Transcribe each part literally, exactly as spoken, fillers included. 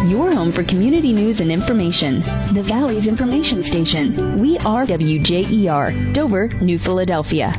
your home for community news and information. The Valley's information station. We are W J E R, Dover, New Philadelphia.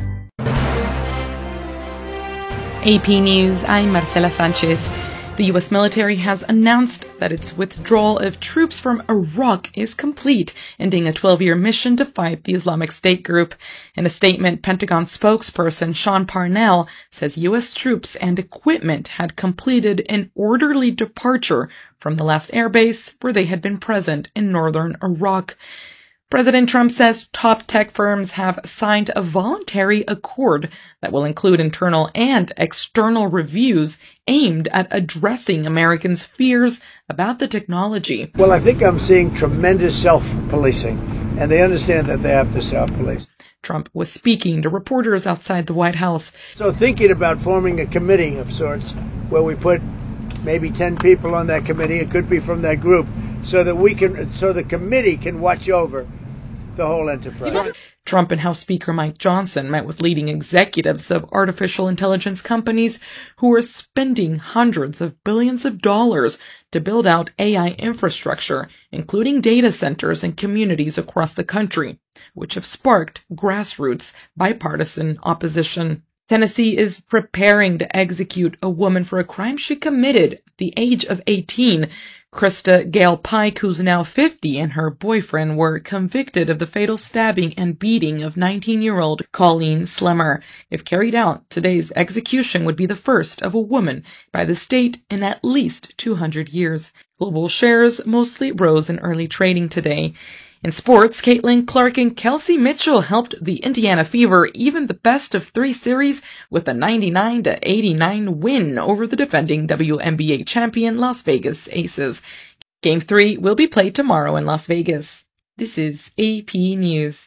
A P News, I'm Marcela Sanchez. The U S military has announced that its withdrawal of troops from Iraq is complete, ending a twelve-year mission to fight the Islamic State group. In a statement, Pentagon spokesperson Sean Parnell says U S troops and equipment had completed an orderly departure from the last airbase where they had been present in northern Iraq. President Trump says top tech firms have signed a voluntary accord that will include internal and external reviews aimed at addressing Americans' fears about the technology. Well, I think I'm seeing tremendous self-policing, and they understand that they have to self-police. Trump was speaking to reporters outside the White House. So thinking about forming a committee of sorts where we put maybe ten people on that committee, it could be from that group, so that we can, so the committee can watch over the whole enterprise. Trump and House Speaker Mike Johnson met with leading executives of artificial intelligence companies who are spending hundreds of billions of dollars to build out A I infrastructure, including data centers in communities across the country, which have sparked grassroots bipartisan opposition. Tennessee is preparing to execute a woman for a crime she committed at the age of eighteen. Krista Gale Pike, who's now fifty, and her boyfriend were convicted of the fatal stabbing and beating of nineteen-year-old Colleen Slemmer. If carried out, today's execution would be the first of a woman by the state in at least two hundred years. Global shares mostly rose in early trading today. In sports, Caitlin Clark and Kelsey Mitchell helped the Indiana Fever even the best of three series with a ninety-nine to eighty-nine win over the defending W N B A champion Las Vegas Aces. Game three will be played tomorrow in Las Vegas. This is A P News.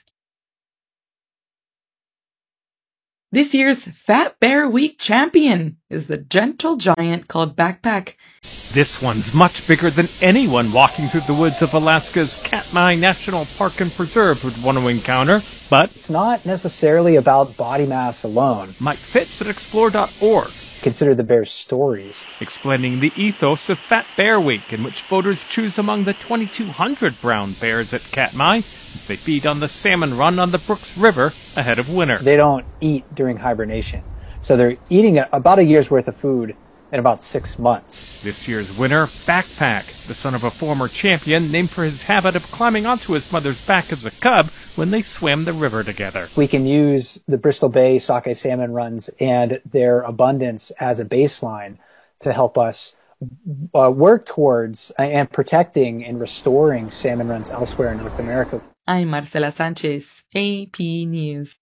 This year's Fat Bear Week champion is the gentle giant called Backpack. This one's much bigger than anyone walking through the woods of Alaska's Katmai National Park and Preserve would want to encounter, but it's not necessarily about body mass alone. Mike Fitz at explore dot org. Consider the bear's stories, explaining the ethos of Fat Bear Week, in which voters choose among the twenty-two hundred brown bears at Katmai as they feed on the salmon run on the Brooks River ahead of winter. They don't eat during hibernation, so they're eating about a year's worth of food in about six months. This year's winner, Backpack, the son of a former champion, named for his habit of climbing onto his mother's back as a cub when they swam the river together. We can use the Bristol Bay sockeye salmon runs and their abundance as a baseline to help us uh, work towards uh, and protecting and restoring salmon runs elsewhere in North America. I'm Marcela Sanchez, A P News.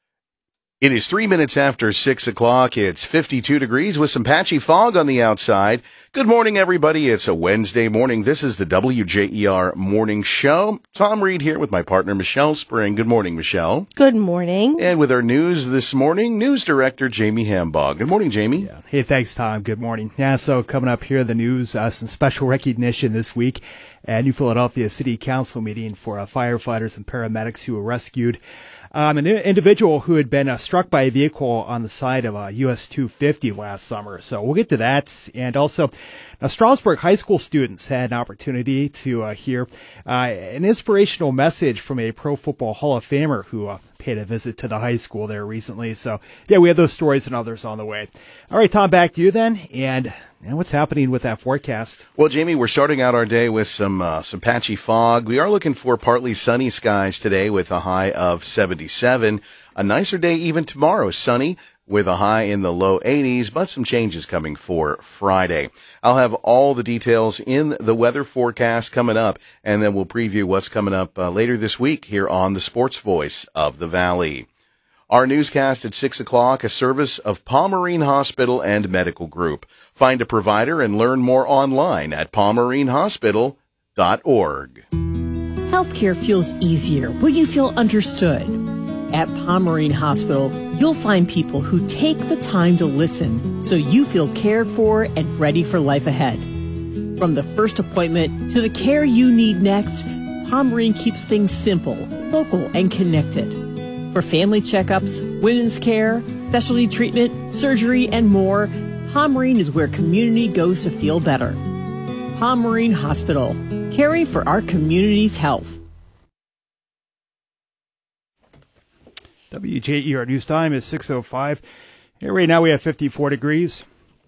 It is three minutes after six o'clock. It's fifty-two degrees with some patchy fog on the outside. Good morning, everybody. It's a Wednesday morning. This is the W J E R Morning Show. Tom Reed here with my partner, Michelle Spring. Good morning, Michelle. Good morning. And with our news this morning, news director Jamie Hambog. Good morning, Jamie. Yeah. Hey, thanks, Tom. Good morning. Yeah, so coming up here, the news, uh, some special recognition this week at New Philadelphia City Council meeting for uh, firefighters and paramedics who were rescued. Um, an individual who had been uh, struck by a vehicle on the side of a U S two fifty last summer. So we'll get to that. And also, now Stroudsburg High School students had an opportunity to uh, hear uh, an inspirational message from a Pro Football Hall of Famer who uh, paid a visit to the high school there recently. So, yeah, we have those stories and others on the way. All right, Tom, back to you then. And, and what's happening with that forecast? Well, Jamie, we're starting out our day with some uh, some patchy fog. We are looking for partly sunny skies today with a high of seventy-seven. A nicer day even tomorrow, sunny with a high in the low eighties, but some changes coming for Friday. I'll have all the details in the weather forecast coming up, and then we'll preview what's coming up uh, later this week here on the Sports Voice of the Valley. Our newscast at six o'clock, a service of Palm-Marine Hospital and Medical Group. Find a provider and learn more online at palm marine hospital dot org. Healthcare feels easier when you feel understood. At Palm-Marine Hospital, you'll find people who take the time to listen so you feel cared for and ready for life ahead. From the first appointment to the care you need next, Palm-Marine keeps things simple, local, and connected. For family checkups, women's care, specialty treatment, surgery, and more, Palm-Marine is where community goes to feel better. Palm Marine Hospital, caring for our community's health. W J E R News Time is six oh five. Here right now we have fifty-four degrees.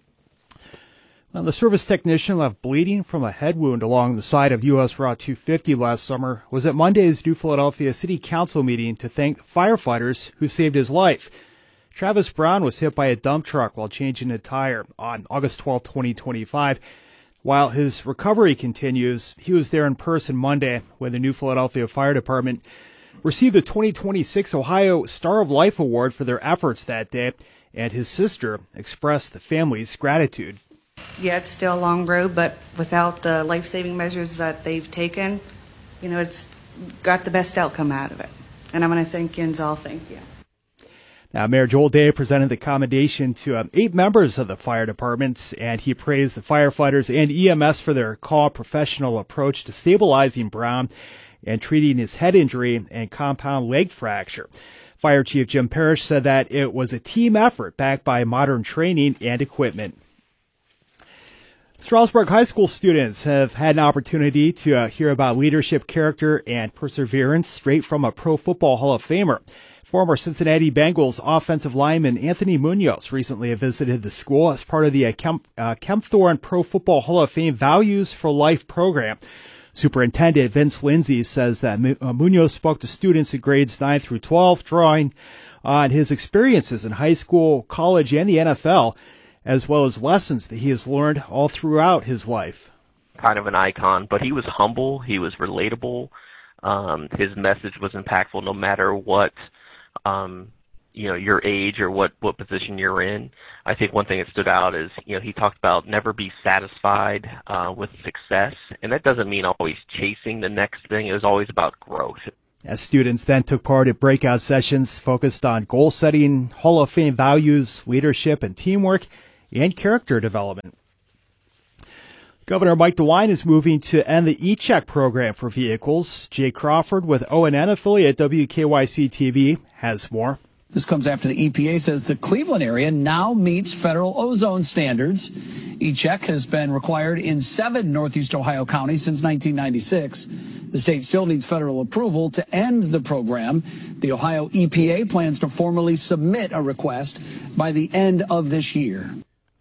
Now, the service technician left bleeding from a head wound along the side of U S Route two fifty last summer was at Monday's New Philadelphia City Council meeting to thank firefighters who saved his life. Travis Brown was hit by a dump truck while changing a tire on August twelfth, twenty twenty-five. While his recovery continues, he was there in person Monday when the New Philadelphia Fire Department received the twenty twenty-six Ohio Star of Life Award for their efforts that day, and his sister expressed the family's gratitude. Yeah, it's still a long road, but without the life-saving measures that they've taken, you know, it's got the best outcome out of it. And I'm going to thank Yins all. Thank you. Now, Mayor Joel Day presented the commendation to um, eight members of the fire department, and he praised the firefighters and E M S for their calm, professional approach to stabilizing Brown and treating his head injury and compound leg fracture. Fire Chief Jim Parrish said that it was a team effort backed by modern training and equipment. Stroudsburg High School students have had an opportunity to uh, hear about leadership, character, and perseverance straight from a Pro Football Hall of Famer. Former Cincinnati Bengals offensive lineman Anthony Munoz recently visited the school as part of the uh, Kemp, uh, Kempthorne Pro Football Hall of Fame Values for Life program. Superintendent Vince Lindsay says that Munoz spoke to students in grades nine through twelve, drawing on his experiences in high school, college, and the N F L, as well as lessons that he has learned all throughout his life. Kind of an icon, but he was humble, he was relatable, um, his message was impactful no matter what, um, you know, your age or what, what position you're in. I think one thing that stood out is, you know, he talked about never be satisfied uh, with success, and that doesn't mean always chasing the next thing. It was always about growth. As students then took part in breakout sessions focused on goal setting, Hall of Fame values, leadership, and teamwork, and character development. Governor Mike DeWine is moving to end the e-check program for vehicles. Jay Crawford with O and N affiliate W K Y C T V has more. This comes after the E P A says the Cleveland area now meets federal ozone standards. E-check has been required in seven Northeast Ohio counties since nineteen ninety-six. The state still needs federal approval to end the program. The Ohio E P A plans to formally submit a request by the end of this year.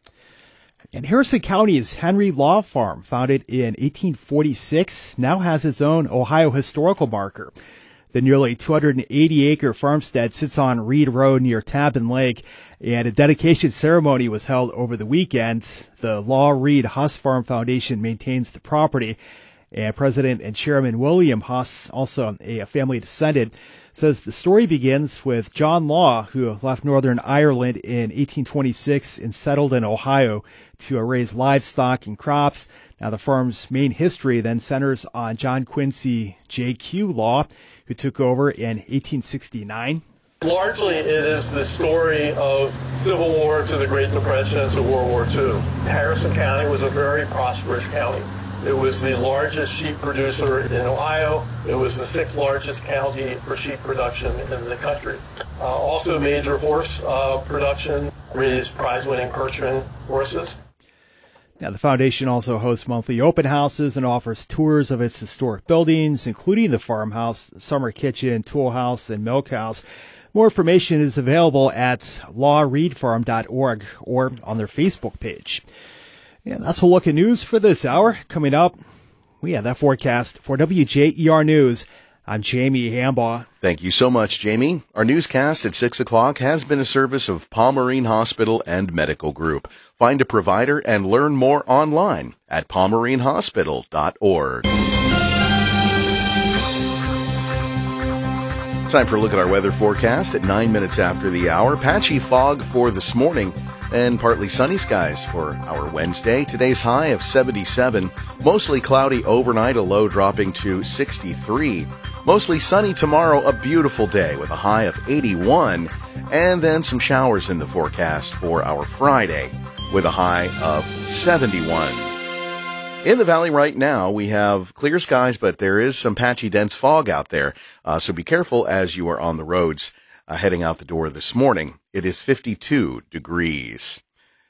And Harrison County's Henry Law Farm, founded in eighteen forty-six, now has its own Ohio historical marker. The nearly two hundred eighty acre farmstead sits on Reed Road near Tabin Lake, and a dedication ceremony was held over the weekend. The Law Reed Huss Farm Foundation maintains the property, and President and Chairman William Huss, also a family descendant, says the story begins with John Law, who left Northern Ireland in eighteen twenty-six and settled in Ohio to raise livestock and crops. Now, the farm's main history then centers on John Quincy J Q Law, who took over in eighteen sixty-nine. Largely, it is the story of Civil War to the Great Depression to World War Two. Harrison County was a very prosperous county. It was the largest sheep producer in Ohio. It was the sixth largest county for sheep production in the country. Uh, also major horse uh, production, raised prize-winning Percheron horses. Now, the foundation also hosts monthly open houses and offers tours of its historic buildings, including the farmhouse, summer kitchen, tool house, and milk house. More information is available at law reed farm dot org or on their Facebook page. And that's a look at news for this hour. Coming up, we have that forecast for W J E R News. I'm Jamie Hambaugh. Thank you so much, Jamie. Our newscast at six o'clock has been a service of Palm Marine Hospital and Medical Group. Find a provider and learn more online at palm marine hospital dot org. Time for a look at our weather forecast at nine minutes after the hour. Patchy fog for this morning and partly sunny skies for our Wednesday. Today's high of seventy-seven. Mostly cloudy overnight, a low dropping to sixty-three. Mostly sunny tomorrow, a beautiful day with a high of eighty-one. And then some showers in the forecast for our Friday with a high of seventy-one. In the valley right now, we have clear skies, but there is some patchy dense fog out there. Uh, so be careful as you are on the roads uh, heading out the door this morning. It is fifty-two degrees.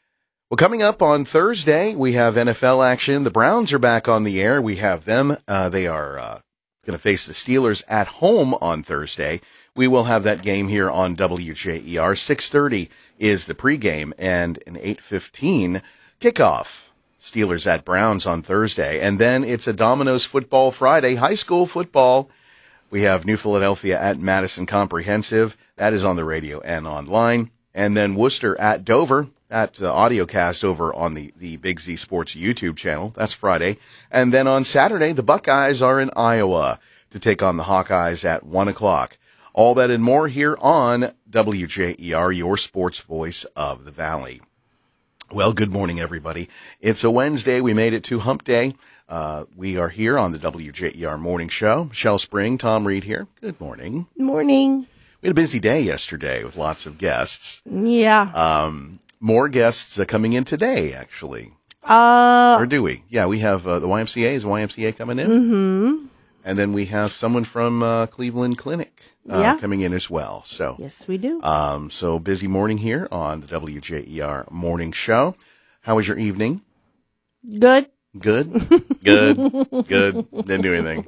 Well, coming up on Thursday, we have N F L action. The Browns are back on the air. We have them. Uh, they are uh, going to face the Steelers at home on Thursday. We will have that game here on W J E R. six thirty is the pregame and an eight fifteen kickoff. Steelers at Browns on Thursday. And then it's a Domino's Football Friday, high school football. We have New Philadelphia at Madison Comprehensive. That is on the radio and online. And then Worcester at Dover. That uh, audio cast over on the, the Big Z Sports YouTube channel. That's Friday. And then on Saturday, the Buckeyes are in Iowa to take on the Hawkeyes at one o'clock. All that and more here on W J E R, your sports voice of the Valley. Well, good morning, everybody. It's a Wednesday. We made it to Hump Day. Uh, we are here on the W J E R Morning Show. Michelle Spring, Tom Reed here. Good morning. Morning. We had a busy day yesterday with lots of guests. Yeah. Um, more guests uh, coming in today, actually. Uh, or do we? Yeah, we have uh, the Y M C A. Is Y M C A coming in? Mm-hmm. And then we have someone from uh, Cleveland Clinic uh, yeah. coming in as well. So yes, we do. Um, so busy morning here on the W J E R Morning Show. How was your evening? Good. Good. Good. Good. Didn't do anything.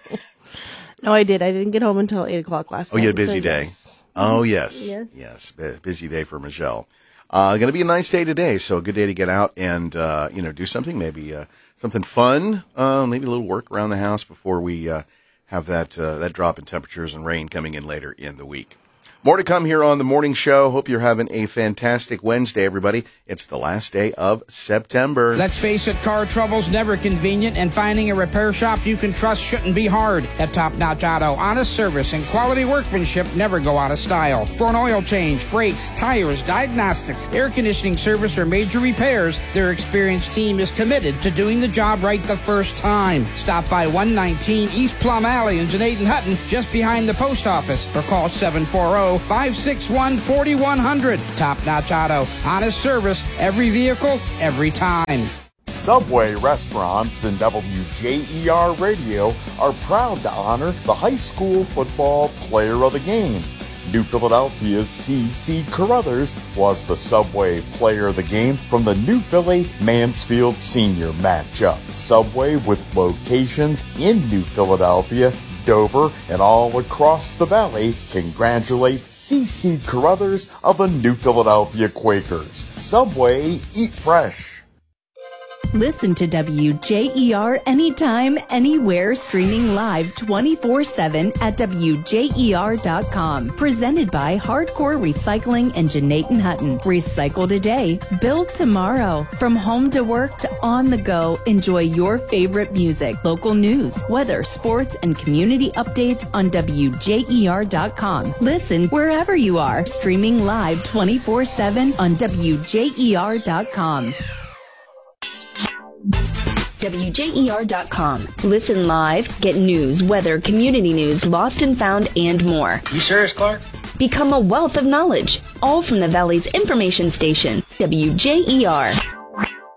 No, I did. I didn't get home until eight o'clock last night. Oh, you had a busy so day. Yes. Oh, yes. Yes. Yes. B- busy day for Michelle. Uh, going to be a nice day today. So a good day to get out and, uh, you know, do something, maybe, uh, something fun, uh, maybe a little work around the house before we, uh, have that, uh, that drop in temperatures and rain coming in later in the week. More to come here on the morning show. Hope you're having a fantastic Wednesday, everybody. It's the last day of September. Let's face it, car trouble's never convenient, and finding a repair shop you can trust shouldn't be hard. At Top Notch Auto, honest service and quality workmanship never go out of style. For an oil change, brakes, tires, diagnostics, air conditioning service, or major repairs, their experienced team is committed to doing the job right the first time. Stop by one nineteen East Plum Alley in Janaden Hutton, just behind the post office, or call seven four zero, five six one, four one zero zero. Top Notch Auto. Honest service, every vehicle, every time. Subway restaurants and W J E R Radio are proud to honor the high school football player of the game. New Philadelphia's C C Carruthers was the Subway player of the game from the New Philly Mansfield Senior matchup. Subway, with locations in New Philadelphia, Dover, and all across the valley, congratulate C C Carruthers of the New Philadelphia Quakers. Subway, eat fresh. Listen to W J E R anytime, anywhere, streaming live twenty-four seven at W J E R dot com. Presented by Hardcore Recycling and Janaden Hutton. Recycle today, build tomorrow. From home to work to on the go, enjoy your favorite music, local news, weather, sports, and community updates on W J E R dot com. Listen wherever you are, streaming live twenty-four seven on W J E R dot com. W J E R dot com. Listen live, get news, weather, community news, lost and found, and more. You serious, Clark? Become a wealth of knowledge, all from the Valley's information station, W J E R.